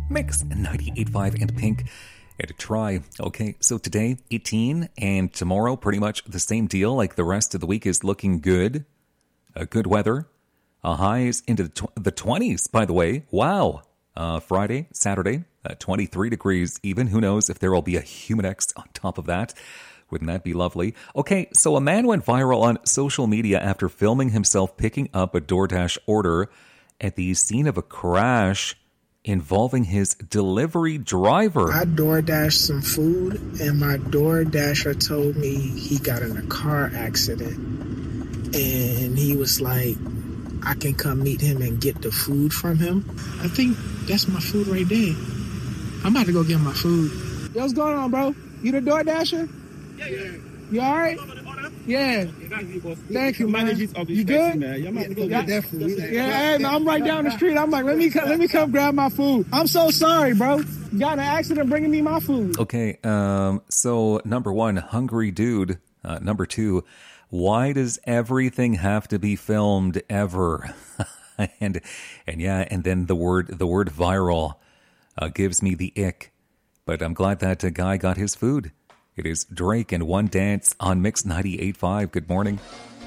Mix 98.5 and Pink. And a try. Okay, so today, 18, and tomorrow, pretty much the same deal. Like the rest of the week is looking good. Good weather. Highs into the 20s, by the way. Wow. Friday, Saturday, 23 degrees even. Who knows if there will be a Humidex on top of that. Wouldn't that be lovely? Okay, so a man went viral on social media after filming himself picking up a DoorDash order at the scene of a crash involving his delivery driver. I DoorDashed some food, and my DoorDasher told me he got in a car accident. And he was like, I can come meet him and get the food from him. I think that's my food right there. I'm about to go get my food. Yo, what's going on, bro? You the DoorDasher? Yeah. You all right? Yeah. Thank you, man. You good? Yeah, definitely. Yeah, hey, man, I'm right down the street. I'm like, let me come grab my food. I'm so sorry, bro. You got in an accident bringing me my food. Okay, so number one, hungry dude. Number two, why does everything have to be filmed ever? and then the word viral gives me the ick. But I'm glad that guy got his food. It is Drake and One Dance on Mix 98.5. Good morning.